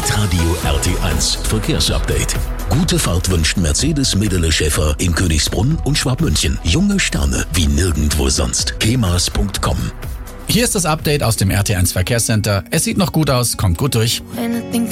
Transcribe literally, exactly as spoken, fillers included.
Hitradio R T eins Verkehrsupdate. Gute Fahrt wünscht Mercedes Medele Schäfer in Königsbrunn und Schwabmünchen. Junge Sterne wie nirgendwo sonst. kemas punkt com. Hier ist das Update aus dem R T eins Verkehrscenter. Es sieht noch gut aus, kommt gut durch.